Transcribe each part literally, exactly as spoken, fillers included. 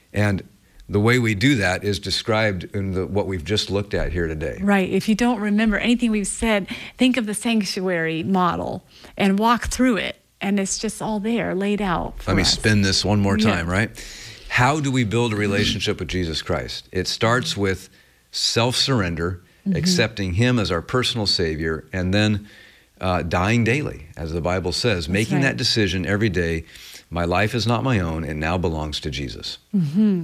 And the way we do that is described in the, what we've just looked at here today. Right. If you don't remember anything we've said, think of the sanctuary model and walk through it. And it's just all there, laid out for Let me us. spin this one more time, Yes. right? How do we build a relationship with Jesus Christ? It starts with self-surrender, mm-hmm. accepting him as our personal Savior, and then uh, dying daily, as the Bible says, That's making right. that decision every day. My life is not my own, it now belongs to Jesus. Mm-hmm.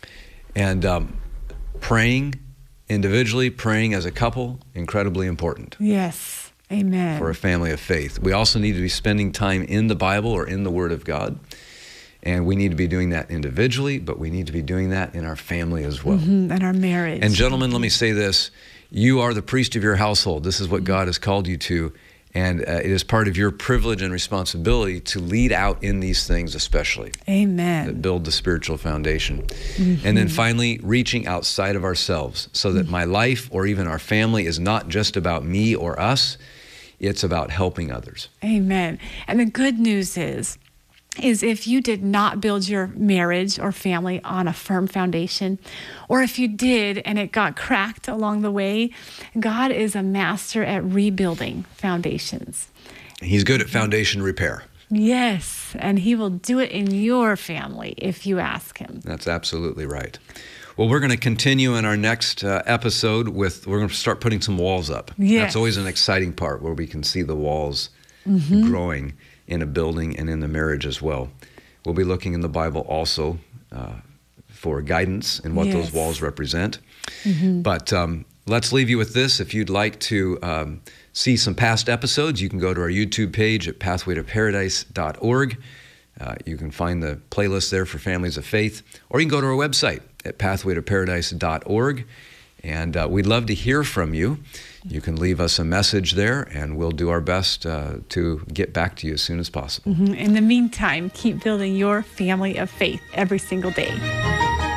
And um, praying individually, praying as a couple, incredibly important. Yes, amen. For a family of faith. We also need to be spending time in the Bible or in the Word of God. And we need to be doing that individually, but we need to be doing that in our family as well. Mm-hmm. And our marriage. And gentlemen, let me say this. You are the priest of your household. This is what God has called you to. And uh, it is part of your privilege and responsibility to lead out in these things especially. Amen. That build the spiritual foundation. Mm-hmm. And then finally, reaching outside of ourselves so that mm-hmm. my life or even our family is not just about me or us. It's about helping others. Amen. And the good news is, is if you did not build your marriage or family on a firm foundation, or if you did and it got cracked along the way, God is a master at rebuilding foundations. He's good at foundation repair. Yes, and he will do it in your family if you ask him. That's absolutely right. Well, we're going to continue in our next uh, episode with, we're going to start putting some walls up. Yes. That's always an exciting part where we can see the walls mm-hmm. growing in a building and in the marriage as well. We'll be looking in the Bible also uh, for guidance in what yes. those walls represent. Mm-hmm. But um, let's leave you with this. If you'd like to um, see some past episodes, you can go to our YouTube page at pathway to paradise dot org. Uh, you can find the playlist there for Families of Faith, or you can go to our website at pathway to paradise dot org. And uh, we'd love to hear from you. You can leave us a message there, and we'll do our best uh, to get back to you as soon as possible. Mm-hmm. In the meantime, keep building your family of faith every single day.